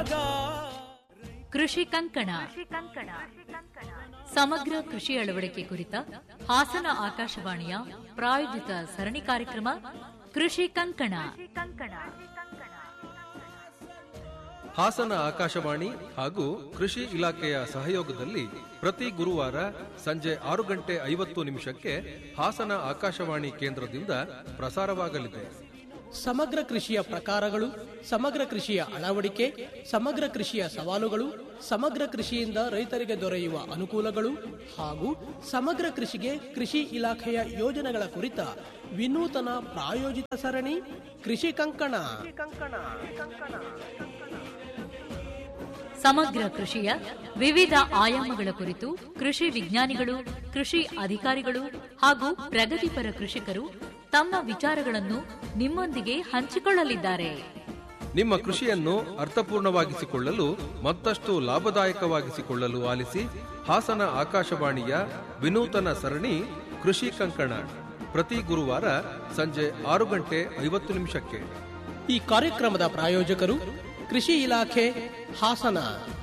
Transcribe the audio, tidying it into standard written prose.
ಕೃಷಿ ಕಂಕಣ ಸಮಗ್ರ ಕೃಷಿ ಅಳವಡಿಕೆ ಕುರಿತ ಹಾಸನ ಆಕಾಶವಾಣಿಯ ಪ್ರಾಯೋಜಿತ ಸರಣಿ ಕಾರ್ಯಕ್ರಮ ಕೃಷಿ ಕಂಕಣ. ಹಾಸನ ಆಕಾಶವಾಣಿ ಹಾಗೂ ಕೃಷಿ ಇಲಾಖೆಯ ಸಹಯೋಗದಲ್ಲಿ ಪ್ರತಿ ಗುರುವಾರ ಸಂಜೆ 6:50 ಹಾಸನ ಆಕಾಶವಾಣಿ ಕೇಂದ್ರದಿಂದ ಪ್ರಸಾರವಾಗಲಿದೆ. ಸಮಗ್ರ ಕೃಷಿಯ ಪ್ರಕಾರಗಳು, ಸಮಗ್ರ ಕೃಷಿಯ ಅಳವಡಿಕೆ, ಸಮಗ್ರ ಕೃಷಿಯ ಸವಾಲುಗಳು, ಸಮಗ್ರ ಕೃಷಿಯಿಂದ ರೈತರಿಗೆ ದೊರೆಯುವ ಅನುಕೂಲಗಳು ಹಾಗೂ ಸಮಗ್ರ ಕೃಷಿಗೆ ಕೃಷಿ ಇಲಾಖೆಯ ಯೋಜನೆಗಳ ಕುರಿತ ವಿನೂತನ ಪ್ರಾಯೋಜಿತ ಸರಣಿ ಕೃಷಿ ಕಂಕಣ. ಸಮಗ್ರ ಕೃಷಿಯ ವಿವಿಧ ಆಯಾಮಗಳ ಕುರಿತು ಕೃಷಿ ವಿಜ್ಞಾನಿಗಳು, ಕೃಷಿ ಅಧಿಕಾರಿಗಳು ಹಾಗೂ ಪ್ರಗತಿಪರ ಕೃಷಿಕರು ತಮ್ಮ ವಿಚಾರಗಳನ್ನು ನಿಮ್ಮೊಂದಿಗೆ ಹಂಚಿಕೊಳ್ಳಲಿದ್ದಾರೆ. ನಿಮ್ಮ ಕೃಷಿಯನ್ನು ಅರ್ಥಪೂರ್ಣವಾಗಿಸಿಕೊಳ್ಳಲು ಮತ್ತಷ್ಟು ಲಾಭದಾಯಕವಾಗಿಸಿಕೊಳ್ಳಲು ಆಲಿಸಿ ಹಾಸನ ಆಕಾಶವಾಣಿಯ ವಿನೂತನ ಸರಣಿ ಕೃಷಿ ಕಂಕಣ ಪ್ರತಿ ಗುರುವಾರ ಸಂಜೆ 6:50. ಈ ಕಾರ್ಯಕ್ರಮದ ಪ್ರಾಯೋಜಕರು ಕೃಷಿ ಇಲಾಖೆ ಹಾಸನ.